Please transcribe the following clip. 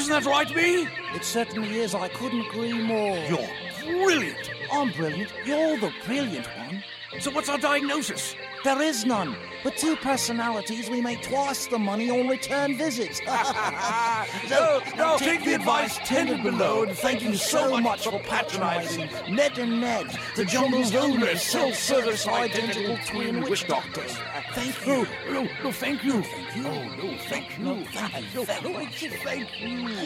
Isn't that right, me? It certainly is. I couldn't agree more. You're brilliant. I'm brilliant. You're the brilliant one. So what's our diagnosis? There is none. With two personalities, we make twice the money on return visits. No, take the advice tendered below, and thank you so much for patronizing Ned and Ned, the jungle's only self-service identical twin witch doctors. Thank you. No, thank you. Thank you. Oh, no, thank you. No, thank you. Thank you.